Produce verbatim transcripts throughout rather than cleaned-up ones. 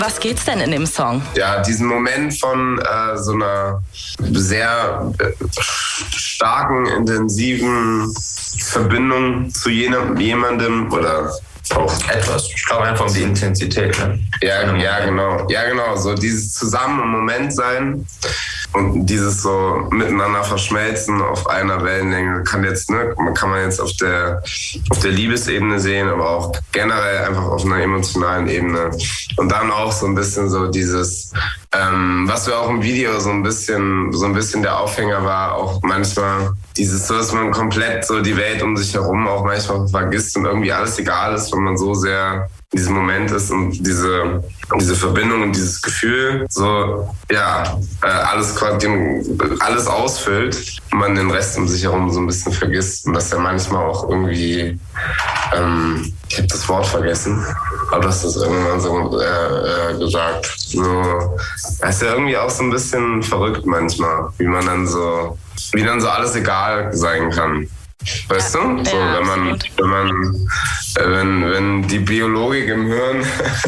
was geht's denn in dem Song? Ja, diesen Moment von äh, so einer sehr äh, starken, intensiven Verbindung zu jenem, jemandem oder auch etwas. Ich glaube einfach um die Intensität. Ne? Ja, ja, genau. Ja, genau. So dieses Zusammen im Moment sein und dieses so miteinander verschmelzen auf einer Wellenlänge kann jetzt, ne, kann man jetzt auf der, auf der Liebesebene sehen, aber auch generell einfach auf einer emotionalen Ebene. Und dann auch so ein bisschen so dieses, ähm, was wir auch im Video so ein bisschen, so ein bisschen der Aufhänger war, auch manchmal dieses so, dass man komplett so die Welt um sich herum auch manchmal vergisst und irgendwie alles egal ist, wenn man so sehr in diesem Moment ist und diese, diese Verbindung und dieses Gefühl so, ja, äh, alles quasi, alles ausfüllt und man den Rest um sich herum so ein bisschen vergisst und das ja manchmal auch irgendwie, ähm, ich habe das Wort vergessen, aber du hast das irgendwann so äh, äh, gesagt, so, das ist ja irgendwie auch so ein bisschen verrückt manchmal, wie man dann so, wie dann so alles egal sein kann. Weißt ja, du? So, ja, wenn man, wenn man, äh, wenn, wenn die Biologik im Hirn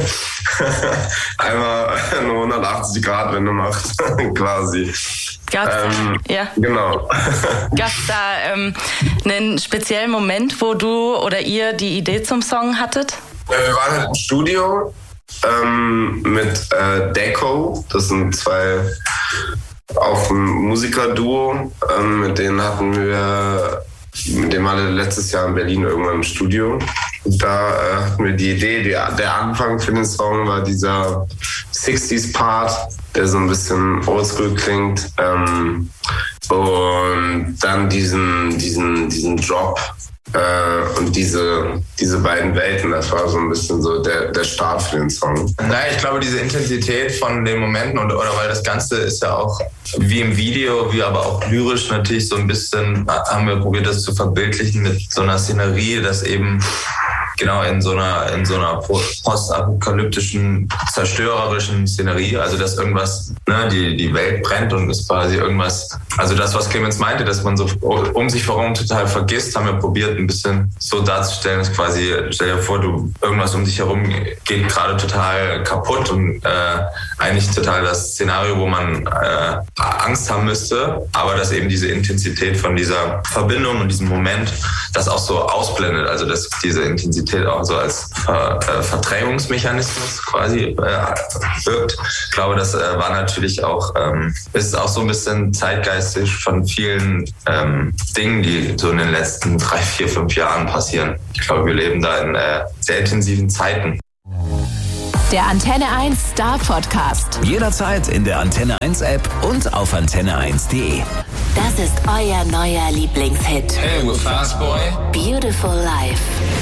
einmal eine hundertachtzig Grad Wende macht, quasi. Gab's, ähm, ja. Genau. Gab es da ähm, einen speziellen Moment, wo du oder ihr die Idee zum Song hattet? Ja, wir waren halt im Studio ähm, mit äh, Deco. Das sind zwei, auch ein Musikerduo. Ähm, mit denen hatten wir, mit dem waren wir letztes Jahr in Berlin irgendwann im Studio. Und da äh, hatten wir die Idee, die, der Anfang für den Song war dieser sechziger-Part, der so ein bisschen oldschool klingt. Ähm, und dann diesen, diesen, diesen Drop äh, und diese, diese beiden Welten, das war so ein bisschen so der, der Start für den Song. Naja, ich glaube, diese Intensität von den Momenten und, oder weil das Ganze ist ja auch wie im Video, wie aber auch lyrisch natürlich so ein bisschen, haben wir probiert, das zu verbildlichen mit so einer Szenerie, dass eben genau in so einer in so einer postapokalyptischen, zerstörerischen Szenerie, also dass irgendwas, ne, die die Welt brennt und ist quasi irgendwas, also das, was Clemens meinte, dass man so um sich herum total vergisst, haben wir probiert ein bisschen so darzustellen, dass quasi, stell dir vor, du irgendwas um dich herum geht gerade total kaputt und äh, eigentlich total das Szenario, wo man äh, Angst haben müsste, aber dass eben diese Intensität von dieser Verbindung und diesem Moment das auch so ausblendet, also dass diese Intensität auch so als Ver, äh, Verdrängungsmechanismus quasi äh, wirkt. Ich glaube, das äh, war natürlich auch, ähm, ist auch so ein bisschen zeitgeistig von vielen ähm, Dingen, die so in den letzten drei, vier, fünf Jahren passieren. Ich glaube, wir leben da in äh, sehr intensiven Zeiten. Der Antenne eins Star Podcast. Jederzeit in der Antenne eins App und auf antenne eins punkt de. Das ist euer neuer Lieblingshit. Hey, we're Fast Boy. Beautiful Life.